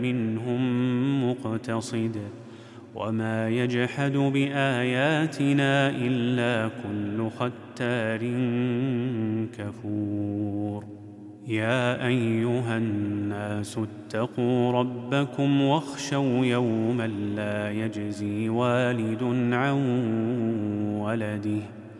منهم مقتصد وما يجحد بآياتنا إلا كل ختار كفور يا أيها الناس اتقوا ربكم واخشوا يوما لا يجزي والد عن ولده